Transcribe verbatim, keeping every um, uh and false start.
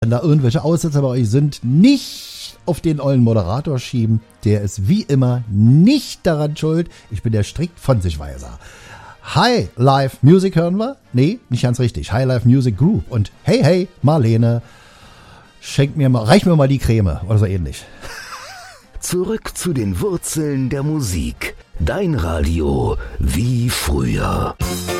Wenn da irgendwelche Aussetzer bei euch sind, nicht auf den ollen Moderator schieben. Der ist wie immer nicht daran schuld. Ich bin der strikt von sich Weiser. High Life Music hören wir? Nee, nicht ganz richtig. High Life Music Group. Und hey, hey, Marlene, schenk mir mal, reich mir mal die Creme oder so ähnlich. Zurück zu den Wurzeln der Musik. Dein Radio wie früher.